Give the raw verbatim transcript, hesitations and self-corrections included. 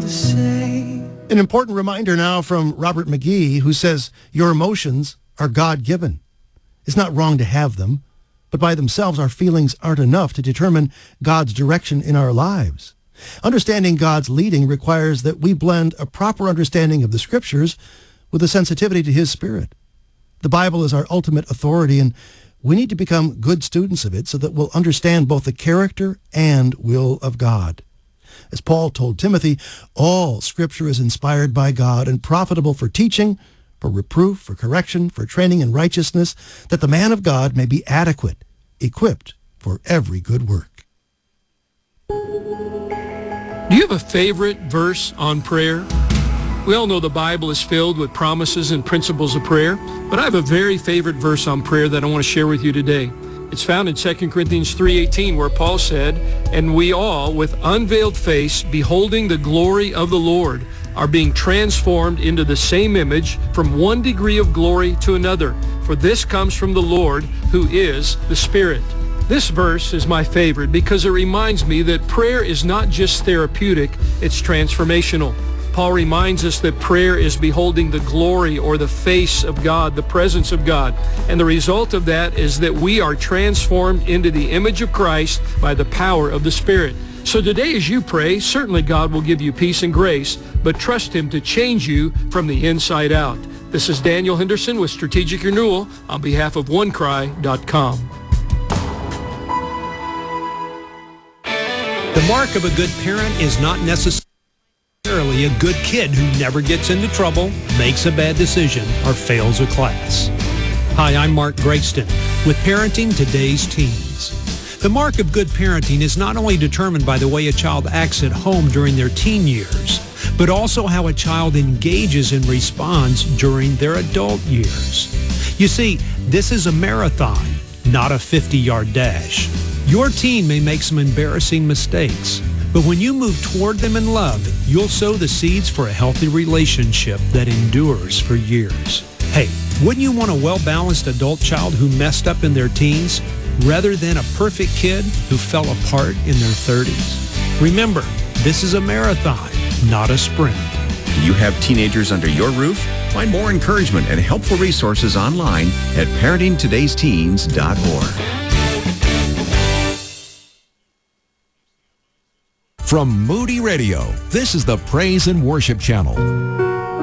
say. An important reminder now from Robert McGee, who says your emotions are God-given. It's not wrong to have them, but by themselves our feelings aren't enough to determine God's direction in our lives. Understanding God's leading requires that we blend a proper understanding of the Scriptures with a sensitivity to His Spirit. The Bible is our ultimate authority, and we need to become good students of it so that we'll understand both the character and will of God. As Paul told Timothy, all Scripture is inspired by God and profitable for teaching, for reproof, for correction, for training in righteousness, that the man of God may be adequate, equipped for every good work. Do you have a favorite verse on prayer? We all know the Bible is filled with promises and principles of prayer, but I have a very favorite verse on prayer that I want to share with you today. It's found in Second Corinthians three eighteen, where Paul said, "And we all, with unveiled face, beholding the glory of the Lord, are being transformed into the same image from one degree of glory to another. For this comes from the Lord, who is the Spirit." This verse is my favorite because it reminds me that prayer is not just therapeutic, it's transformational. Paul reminds us that prayer is beholding the glory or the face of God, the presence of God. And the result of that is that we are transformed into the image of Christ by the power of the Spirit. So today as you pray, certainly God will give you peace and grace, but trust Him to change you from the inside out. This is Daniel Henderson with Strategic Renewal on behalf of one cry dot com. The mark of a good parent is not necessarily a good kid who never gets into trouble, makes a bad decision, or fails a class. Hi, I'm Mark Gregston with Parenting Today's Teens. The mark of good parenting is not only determined by the way a child acts at home during their teen years, but also how a child engages and responds during their adult years. You see, this is a marathon, not a fifty-yard dash. Your teen may make some embarrassing mistakes, but when you move toward them in love, you'll sow the seeds for a healthy relationship that endures for years. Hey, wouldn't you want a well-balanced adult child who messed up in their teens rather than a perfect kid who fell apart in their thirties? Remember, this is a marathon, not a sprint. Do you have teenagers under your roof? Find more encouragement and helpful resources online at parenting todays teens dot org. From Moody Radio, this is the Praise and Worship Channel.